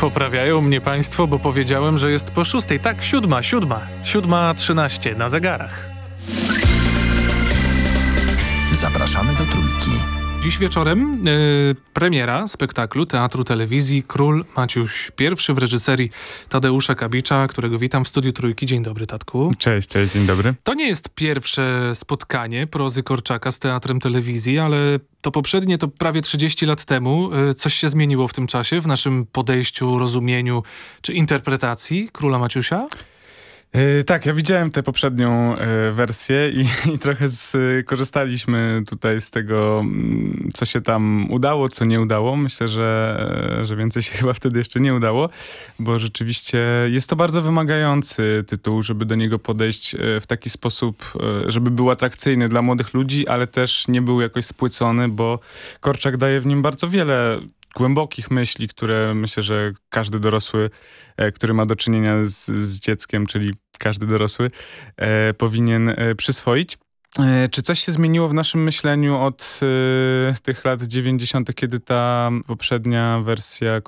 Poprawiają mnie państwo, bo powiedziałem, że jest po 6. Tak, 7. 7:13 na zegarach. Zapraszamy do Trójki. Dziś wieczorem premiera spektaklu Teatru Telewizji Król Maciuś I w reżyserii Tadeusza Kabicza, którego witam w studiu Trójki. Dzień dobry, Tatku. Cześć, dzień dobry. To nie jest pierwsze spotkanie prozy Korczaka z Teatrem Telewizji, ale to poprzednie to prawie 30 lat temu. Coś się zmieniło w tym czasie, w naszym podejściu, rozumieniu czy interpretacji Króla Maciusia? Tak, ja widziałem tę poprzednią wersję i trochę korzystaliśmy tutaj z tego, co się tam udało, co nie udało. Myślę, że więcej się chyba wtedy jeszcze nie udało, bo rzeczywiście jest to bardzo wymagający tytuł, żeby do niego podejść w taki sposób, żeby był atrakcyjny dla młodych ludzi, ale też nie był jakoś spłycony, bo Korczak daje w nim bardzo wiele głębokich myśli, które myślę, że każdy dorosły, który ma do czynienia z dzieckiem, czyli każdy dorosły, powinien przyswoić. Czy coś się zmieniło w naszym myśleniu od tych lat 90., kiedy ta poprzednia wersja